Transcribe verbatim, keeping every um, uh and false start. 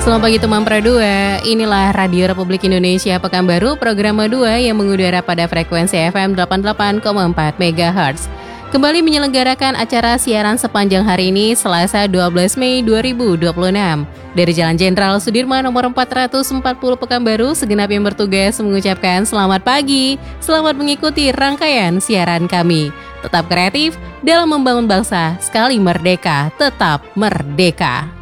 Selamat pagi teman Pro dua, inilah Radio Republik Indonesia Pekanbaru, program dua yang mengudara pada frekuensi F M delapan puluh delapan koma empat megahertz. Kembali menyelenggarakan acara siaran sepanjang hari ini, Selasa dua belas Mei dua ribu dua puluh enam. Dari Jalan Jenderal Sudirman nomor empat ratus empat puluh Pekanbaru, segenap yang bertugas mengucapkan selamat pagi, selamat mengikuti rangkaian siaran kami. Tetap kreatif dalam membangun bangsa, sekali merdeka, tetap merdeka.